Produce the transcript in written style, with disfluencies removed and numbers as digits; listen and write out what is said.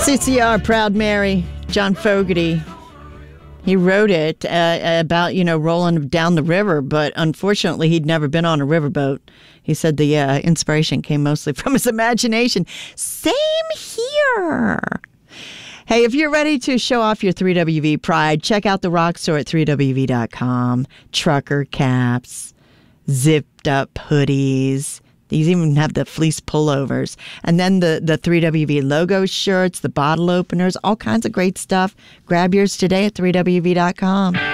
CCR, Proud Mary, John Fogerty. He wrote it about, rolling down the river, but unfortunately he'd never been on a riverboat. He said the inspiration came mostly from his imagination. Same here. Hey, if you're ready to show off your 3WV pride, check out the rock store at 3WV.com. Trucker caps, zipped up hoodies. These even have the fleece pullovers. And then the 3WV logo shirts, the bottle openers, all kinds of great stuff. Grab yours today at 3WV.com.